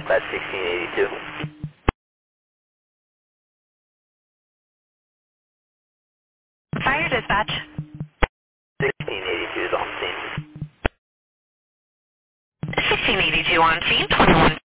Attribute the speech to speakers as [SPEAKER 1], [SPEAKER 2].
[SPEAKER 1] That's 1682.
[SPEAKER 2] Fire dispatch.
[SPEAKER 1] 1682 is on scene.
[SPEAKER 2] 1682 on scene, 21.